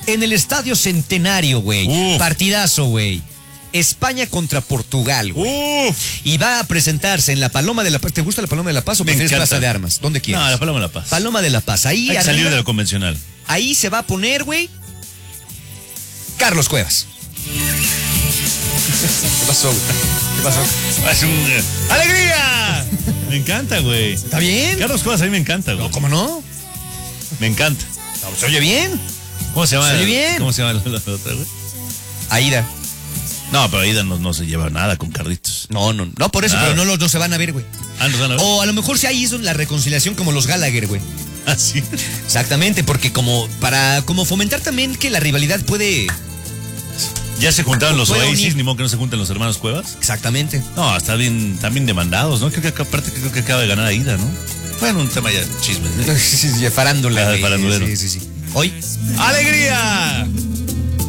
en el Estadio Centenario, güey. Partidazo, güey. España contra Portugal, güey. Y va a presentarse en la Paloma de la Paz. ¿Te gusta la Paloma de la Paz o prefieres Plaza de Armas? ¿Dónde quieres? No, la Paloma de la Paz. Paloma de la Paz. Ahí hay que salir de lo convencional. Ahí se va a poner, güey, Carlos Cuevas. ¿Qué pasó, güey? ¿Qué pasó? ¡Alegría! Me encanta, güey. ¿Está bien? Carlos Cuevas a mí me encanta, güey. No, ¿cómo no? Me encanta. No, ¿se oye bien? ¿Cómo se llama? ¿Se oye bien? ¿Cómo se llama la otra, güey? Aida. No, pero Aida no se lleva nada con Carlitos. No, por eso, nada. Pero no se van a ver, güey. Ah, no se van a ver. O a lo mejor si ahí hizo la reconciliación como los Gallagher, güey. Ah, sí. Exactamente, porque como fomentar también que la rivalidad puede... Ya se juntaron los Oasis, ni modo que no se junten los hermanos Cuevas. Exactamente. No, están bien demandados, ¿no? Creo que acaba de ganar Aida, ¿no? Bueno, un tema ya chisme. Sí, farándula. Farandulero. Sí. Hoy. ¡Alegría!